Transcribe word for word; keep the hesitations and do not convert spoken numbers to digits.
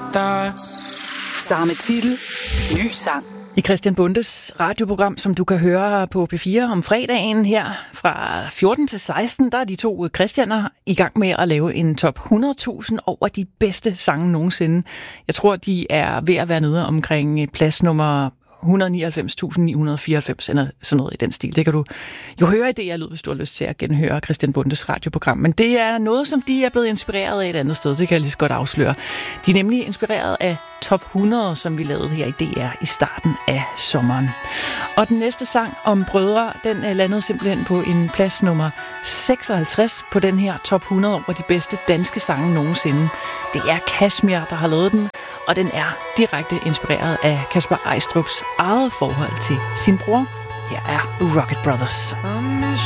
that. Samme titel, ny sang. I Christian Bondes radioprogram, som du kan høre på P fire om fredagen her fra fjorten til seksten, der er de to Christianer i gang med at lave en top hundrede tusind over de bedste sange nogensinde. Jeg tror, de er ved at være nede omkring plads nummer et hundrede og nioghalvfems tusind ni hundrede og fireoghalvfems, eller sådan noget i den stil. Det kan du jo høre i det, jeg lød, hvis du har lyst til at genhøre Christian Bondes radioprogram. Men det er noget, som de er blevet inspireret af et andet sted. Det kan jeg lige så godt afsløre. De er nemlig inspireret af top hundrede, som vi lavede her i D R i starten af sommeren. Og den næste sang om brødre, den landede simpelthen på en plads nummer seksoghalvtreds på den her top hundrede over de bedste danske sange nogensinde. Det er Kashmir, der har lavet den, og den er direkte inspireret af Kasper Eistrups eget forhold til sin bror. Her er Rocket Brothers.